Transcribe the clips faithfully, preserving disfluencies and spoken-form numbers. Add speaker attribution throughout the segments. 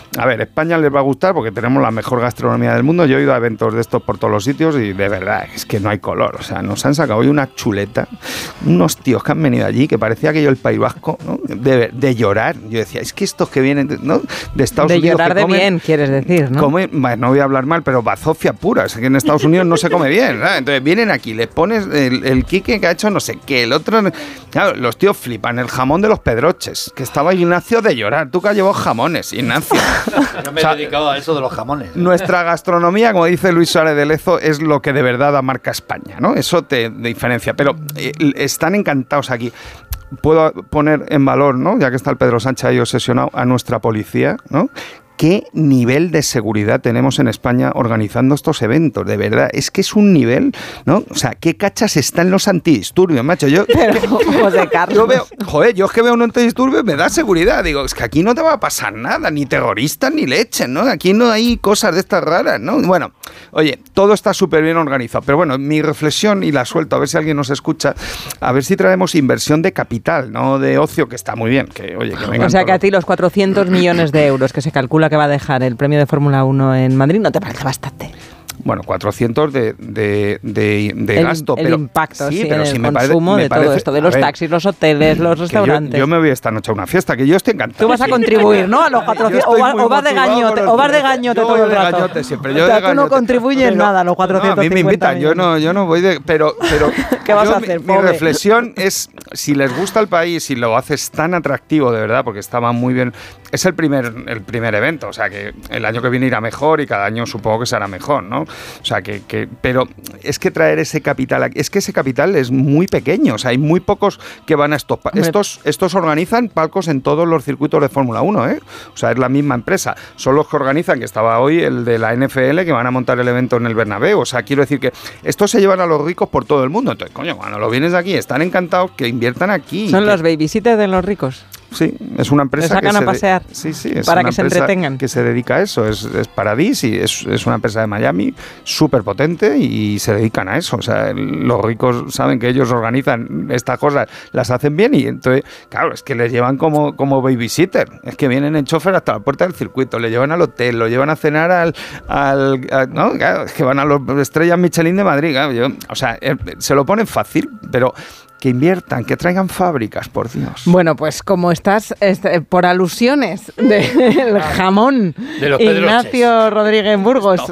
Speaker 1: a ver, España les va a gustar porque tenemos la mejor gastronomía del mundo. Yo he ido a eventos de estos por todos los sitios y de verdad es que no hay color. O sea, nos han sacado hoy una chuleta, unos tíos que han venido allí que parecía que yo el País Vasco, ¿no? de, de llorar. Yo decía, es que estos que vienen de, ¿no? de Estados
Speaker 2: de
Speaker 1: Unidos.
Speaker 2: De llorar de
Speaker 1: comen,
Speaker 2: bien, quieres decir, ¿no?
Speaker 1: Comen, bueno, no voy a hablar mal, pero bazofia pura. Es que en Estados Unidos no se come bien, ¿no? Entonces vienen aquí, les pones el, el quique que ha hecho no sé qué, el otro. Claro, los tíos flipan, el jamón de los Pedroches, que estaba Ignacio de llorar. Tú que has llevado jamones, Ignacio.
Speaker 3: Yo me he o sea, dedicado a eso de los jamones.
Speaker 1: Nuestra gastronomía, como dice Luis Suárez de Lezo, es lo que de verdad da marca España, ¿no? Eso te diferencia. Pero eh, están encantados aquí. Puedo poner en valor, ¿no? Ya que está el Pedro Sánchez ahí obsesionado, a nuestra policía, ¿no? ¿Qué nivel de seguridad tenemos en España organizando estos eventos? De verdad, es que es un nivel, ¿no? O sea, ¿qué cachas están los antidisturbios, macho? Yo,
Speaker 2: Pero, José Carlos.
Speaker 1: Yo veo, joder, yo es que veo un antidisturbios, me da seguridad. Digo, es que aquí no te va a pasar nada, ni terroristas ni leche, ¿no? Aquí no hay cosas de estas raras, ¿no? Bueno, oye, todo está súper bien organizado. Pero bueno, mi reflexión, y la suelto, a ver si alguien nos escucha, a ver si traemos inversión de capital, no de ocio, que está muy bien. Que, oye, que vengan
Speaker 2: o sea, que
Speaker 1: todos.
Speaker 2: a ti los cuatrocientos millones de euros que se calcula que va a dejar el premio de Fórmula uno en Madrid, ¿no te parece bastante?
Speaker 1: Bueno, cuatrocientos de, de, de, de
Speaker 2: el,
Speaker 1: gasto.
Speaker 2: El
Speaker 1: pero,
Speaker 2: impacto, sí,
Speaker 1: sí, pero
Speaker 2: en
Speaker 1: si
Speaker 2: el
Speaker 1: me
Speaker 2: consumo
Speaker 1: parece,
Speaker 2: de
Speaker 1: me
Speaker 2: todo
Speaker 1: parece,
Speaker 2: esto, de los
Speaker 1: ver,
Speaker 2: taxis, los hoteles, los restaurantes.
Speaker 1: Yo, yo me voy esta noche a una fiesta, que yo estoy encantado.
Speaker 2: Tú vas a contribuir, ¿no? A los cuatrocientos, o, va, o vas de gañote, o vas de gañote todo el rato.
Speaker 1: Gañote siempre, yo
Speaker 2: o sea,
Speaker 1: de
Speaker 2: tú no
Speaker 1: gañote.
Speaker 2: contribuyes
Speaker 1: pero,
Speaker 2: nada a los cuatrocientos
Speaker 1: no, a mí me invitan, yo no, yo no voy de... Pero, pero
Speaker 2: ¿qué vas
Speaker 1: yo,
Speaker 2: a hacer,
Speaker 1: mi,
Speaker 2: pobre?
Speaker 1: mi reflexión es, si les gusta el país y lo haces tan atractivo, de verdad, porque estaba muy bien... Es el primer, el primer evento, o sea, que el año que viene irá mejor y cada año supongo que será mejor, ¿no? O sea, que... que pero es que traer ese capital aquí, es que ese capital es muy pequeño, o sea, hay muy pocos que van a estos... Estos, estos organizan palcos en todos los circuitos de Fórmula uno, ¿eh? O sea, es la misma empresa. Son los que organizan, que estaba hoy el de la N F L, que van a montar el evento en el Bernabéu. O sea, quiero decir que estos se llevan a los ricos por todo el mundo. Entonces, coño, cuando lo vienes de aquí, están encantados que inviertan aquí.
Speaker 2: Son
Speaker 1: que...
Speaker 2: los babysitters de los ricos.
Speaker 1: Sí, es una empresa
Speaker 2: sacan
Speaker 1: que
Speaker 2: a
Speaker 1: se
Speaker 2: pasear
Speaker 1: de... sí, sí, es
Speaker 2: para
Speaker 1: una
Speaker 2: que se
Speaker 1: empresa
Speaker 2: entretengan.
Speaker 1: Que se dedica a eso, es, es Paradis y es, es una empresa de Miami súper potente y se dedican a eso. O sea, los ricos saben que ellos organizan estas cosas, las hacen bien y entonces, claro, es que les llevan como, como babysitter. Es que vienen en chofer hasta la puerta del circuito, le llevan al hotel, lo llevan a cenar al... al a, no, claro, es que van a los estrellas Michelin de Madrid. Claro, yo, o sea, eh, se lo ponen fácil, pero... que inviertan, que traigan fábricas, por Dios.
Speaker 2: Bueno, pues como estás este, por alusiones del jamón
Speaker 3: de los
Speaker 2: Ignacio Rodríguez Burgos.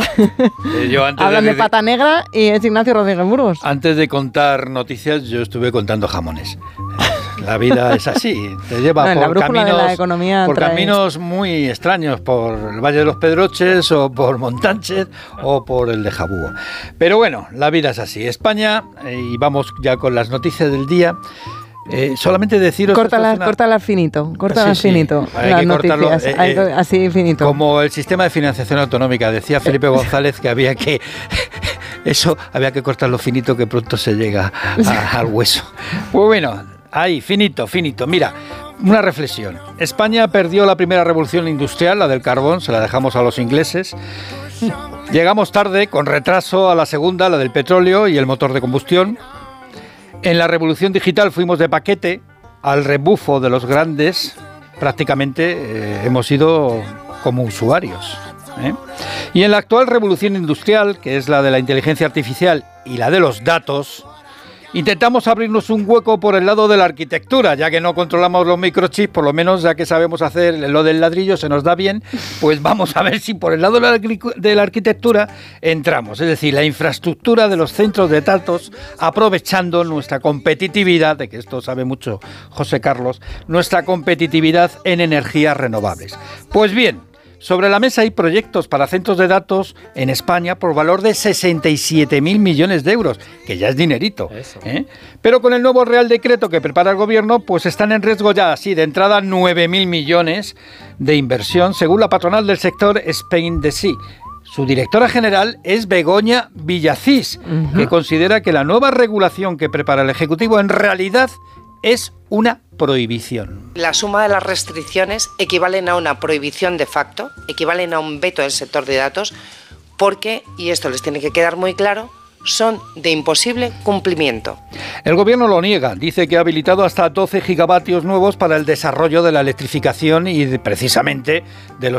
Speaker 3: Eh, yo antes
Speaker 2: Hablan de,
Speaker 3: de
Speaker 2: pata negra y es Ignacio Rodríguez Burgos.
Speaker 3: Antes de contar noticias, yo estuve contando jamones. La vida es así, te lleva
Speaker 2: no,
Speaker 3: por,
Speaker 2: la caminos,
Speaker 3: de la
Speaker 2: economía
Speaker 3: por
Speaker 2: trae...
Speaker 3: caminos muy extraños, por el Valle de los Pedroches o por Montánchez o por el de Jabúo. Pero bueno, la vida es así. España, eh, y vamos ya con las noticias del día. Eh, solamente deciros...
Speaker 2: Córtalas,
Speaker 3: una...
Speaker 2: córtalas finito, córtalas
Speaker 3: sí, sí.
Speaker 2: finito,
Speaker 3: Hay
Speaker 2: las
Speaker 3: que cortarlo,
Speaker 2: noticias,
Speaker 3: eh, eh,
Speaker 2: así finito.
Speaker 3: Como el sistema de financiación autonómica, decía Felipe González que había que... Eso había que cortarlo finito, que pronto se llega a, al hueso. Pues bueno, ahí, finito, finito. Mira, una reflexión. España perdió la primera revolución industrial, la del carbón, se la dejamos a los ingleses. Llegamos tarde, con retraso, a la segunda, la del petróleo y el motor de combustión. En la revolución digital fuimos de paquete al rebufo de los grandes, prácticamente eh, hemos ido como usuarios. ¿eh? Y en la actual revolución industrial, que es la de la inteligencia artificial y la de los datos, intentamos abrirnos un hueco por el lado de la arquitectura, ya que no controlamos los microchips, por lo menos ya que sabemos hacer lo del ladrillo, se nos da bien, pues vamos a ver si por el lado de la, de la arquitectura entramos, es decir, la infraestructura de los centros de datos, aprovechando nuestra competitividad, de que esto sabe mucho José Carlos, nuestra competitividad en energías renovables. Pues bien, sobre la mesa hay proyectos para centros de datos en España por valor de sesenta y siete mil millones de euros, que ya es dinerito. ¿eh? Pero con el nuevo Real Decreto que prepara el Gobierno, pues están en riesgo ya, así de entrada, nueve mil millones de inversión, según la patronal del sector Spain D C. Su directora general es Begoña Villacís, uh-huh. que considera que la nueva regulación que prepara el Ejecutivo en realidad es una prohibición.
Speaker 4: La suma de las restricciones equivalen a una prohibición de facto, equivalen a un veto del sector de datos, porque, y esto les tiene que quedar muy claro, son de imposible cumplimiento.
Speaker 3: El Gobierno lo niega, dice que ha habilitado hasta doce gigavatios nuevos para el desarrollo de la electrificación y de, precisamente de los